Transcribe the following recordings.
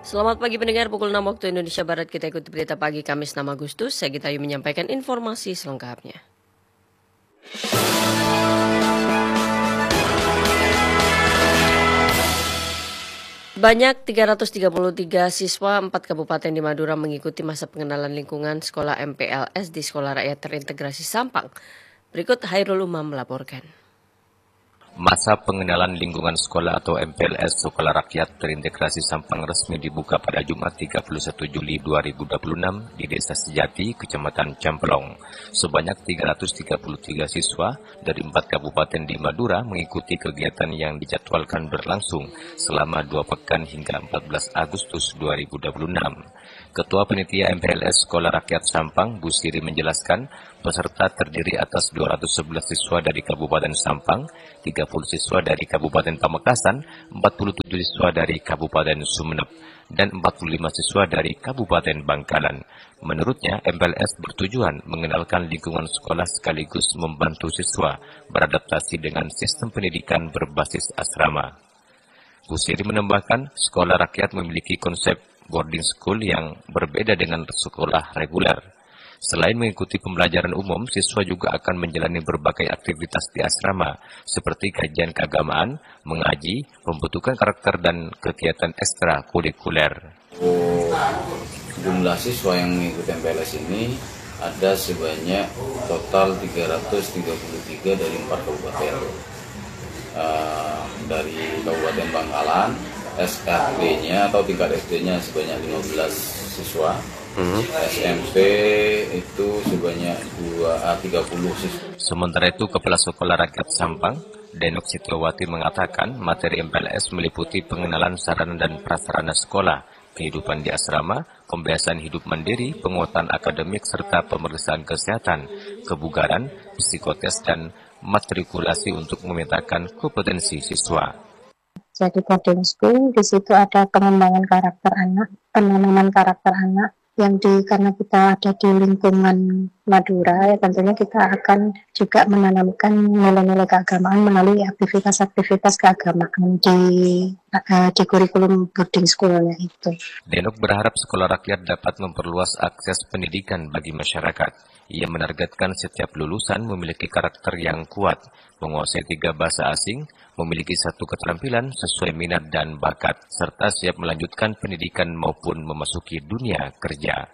Selamat pagi pendengar, pukul 6 waktu Indonesia Barat kita ikuti berita pagi Kamis 6 Agustus. Saya Gita Ayu menyampaikan informasi selengkapnya. Banyak 333 siswa 4 kabupaten di Madura mengikuti masa pengenalan lingkungan sekolah MPLS di Sekolah Rakyat Terintegrasi Sampang. Berikut Hairul Umam melaporkan. Masa pengenalan lingkungan sekolah atau MPLS Sekolah Rakyat Terintegrasi Sampang resmi dibuka pada Jumat 31 Juli 2026 di Desa Sejati, Kecamatan Camplong. Sebanyak 333 siswa dari 4 kabupaten di Madura mengikuti kegiatan yang dijadwalkan berlangsung selama 2 pekan hingga 14 Agustus 2026. Ketua Panitia MPLS Sekolah Rakyat Sampang, Bu Siri menjelaskan, peserta terdiri atas 211 siswa dari Kabupaten Sampang, 30 siswa dari Kabupaten Pamekasan, 47 siswa dari Kabupaten Sumeneb, dan 45 siswa dari Kabupaten Bangkalan. Menurutnya, MPLS bertujuan mengenalkan lingkungan sekolah sekaligus membantu siswa beradaptasi dengan sistem pendidikan berbasis asrama. Bu Siri menambahkan, sekolah rakyat memiliki konsep boarding school yang berbeda dengan sekolah reguler. Selain mengikuti pembelajaran umum, siswa juga akan menjalani berbagai aktivitas di asrama, seperti kajian keagamaan, mengaji, pembentukan karakter, dan kegiatan ekstrakurikuler. Jumlah siswa yang mengikuti MPLS ini ada sebanyak total 333 dari 4 kabupaten. Dari Kabupaten Bangkalan, SRD-nya atau tingkat SD-nya sebanyak 15 siswa. SMP itu sebanyak 30 siswa. Sementara itu, Kepala Sekolah Rakyat Sampang, Denok Sitiawati mengatakan materi MPLS meliputi pengenalan sarana dan prasarana sekolah, kehidupan di asrama, pembiasaan hidup mandiri, penguatan akademik, serta pemeriksaan kesehatan, kebugaran, psikotes, dan matrikulasi untuk memetakan kompetensi siswa. Jadi boarding school, di situ ada pengembangan karakter anak, penanaman karakter anak, karena kita ada di lingkungan Madura, ya tentunya kita akan juga menanamkan nilai-nilai keagamaan melalui aktivitas-aktivitas keagamaan di kurikulum boarding school-nya itu. Denok berharap sekolah rakyat dapat memperluas akses pendidikan bagi masyarakat. Ia menargetkan setiap lulusan memiliki karakter yang kuat, menguasai 3 bahasa asing, memiliki 1 keterampilan sesuai minat dan bakat, serta siap melanjutkan pendidikan maupun memasuki dunia kerja.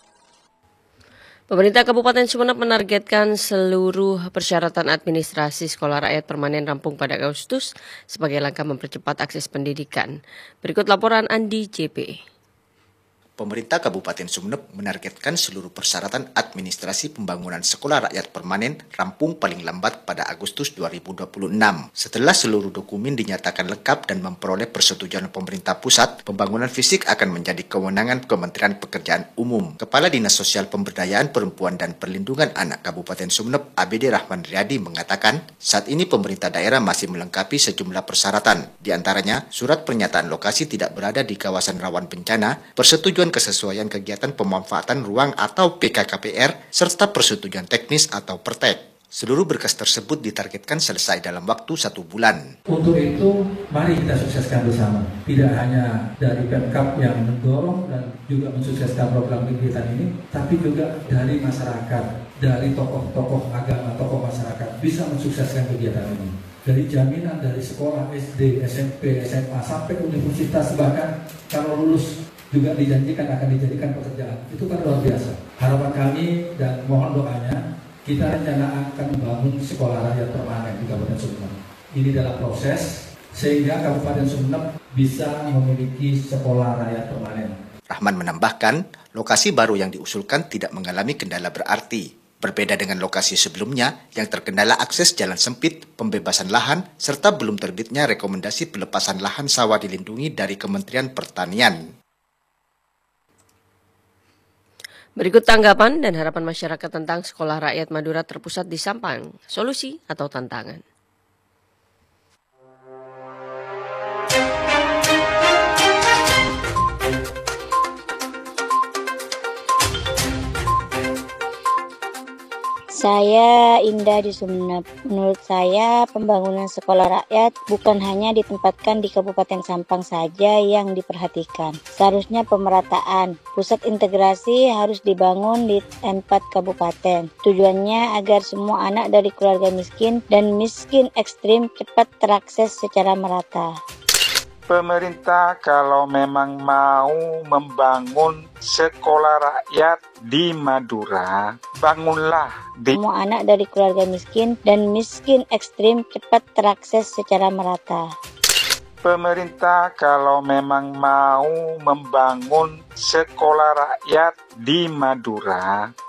Pemerintah Kabupaten Sumeneb menargetkan seluruh persyaratan administrasi sekolah rakyat permanen rampung pada Agustus sebagai langkah mempercepat akses pendidikan. Berikut laporan Andi JP. Pemerintah Kabupaten Sumeneb menargetkan seluruh persyaratan administrasi pembangunan sekolah rakyat permanen rampung paling lambat pada Agustus 2026. Setelah seluruh dokumen dinyatakan lengkap dan memperoleh persetujuan pemerintah pusat, pembangunan fisik akan menjadi kewenangan Kementerian Pekerjaan Umum. Kepala Dinas Sosial Pemberdayaan Perempuan dan Perlindungan Anak Kabupaten Sumeneb, ABD Rahman Riyadi mengatakan, saat ini pemerintah daerah masih melengkapi sejumlah persyaratan. Di antaranya, surat pernyataan lokasi tidak berada di kawasan rawan bencana, persetujuan kesesuaian kegiatan pemanfaatan ruang atau PKKPR, serta persetujuan teknis atau pertek. Seluruh berkas tersebut ditargetkan selesai dalam waktu 1 bulan. Untuk itu, mari kita sukseskan bersama. Tidak hanya dari Pemkab yang mendorong dan juga mensukseskan program kegiatan ini, tapi juga dari masyarakat, dari tokoh-tokoh agama, tokoh masyarakat bisa mensukseskan kegiatan ini. Dari jaminan dari sekolah SD, SMP, SMA, sampai universitas, bahkan kalau lulus juga dijanjikan akan dijadikan pekerjaan. Itu kan luar biasa. Harapan kami dan mohon doanya, kita rencana akan membangun sekolah rakyat permanen di Kabupaten Sumeneb. Ini dalam proses sehingga Kabupaten Sumeneb bisa memiliki sekolah rakyat permanen. Rahman menambahkan, lokasi baru yang diusulkan tidak mengalami kendala berarti. Berbeda dengan lokasi sebelumnya yang terkendala akses jalan sempit, pembebasan lahan, serta belum terbitnya rekomendasi pelepasan lahan sawah dilindungi dari Kementerian Pertanian. Berikut tanggapan dan harapan masyarakat tentang sekolah rakyat Madura terpusat di Sampang, solusi atau tantangan. Saya Indah di Sumeneb. Menurut saya, pembangunan sekolah rakyat bukan hanya ditempatkan di Kabupaten Sampang saja yang diperhatikan. Seharusnya pemerataan. Pusat integrasi harus dibangun di 4 kabupaten. Tujuannya agar semua anak dari keluarga miskin dan miskin ekstrim cepat terakses secara merata. Pemerintah kalau memang mau membangun sekolah rakyat di Madura, bangunlah di semua anak dari keluarga miskin dan miskin ekstrim cepat terakses secara merata. Pemerintah kalau memang mau membangun sekolah rakyat di Madura,